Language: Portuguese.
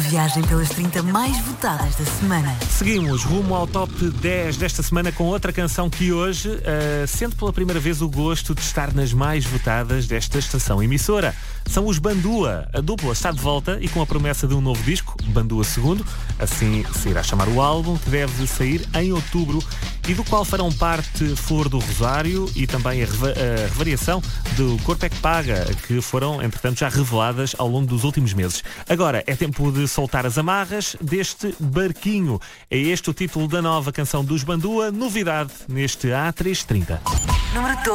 viagem pelas 30 mais votadas da semana. Seguimos rumo ao top 10 desta semana com outra canção que hoje sente pela primeira vez o gosto de estar nas mais votadas desta estação emissora. São os Bandua. A dupla está de volta e com a promessa de um novo disco, Bandua II, assim se irá chamar o álbum, que deve sair em outubro e do qual farão parte Flor do Rosário e também a revariação do Corpo é que Paga, que foram, entretanto, já reveladas ao longo dos últimos meses. Agora é tempo de soltar as amarras deste barquinho. É este o título da nova canção dos Bandua, novidade neste A330. Número 12.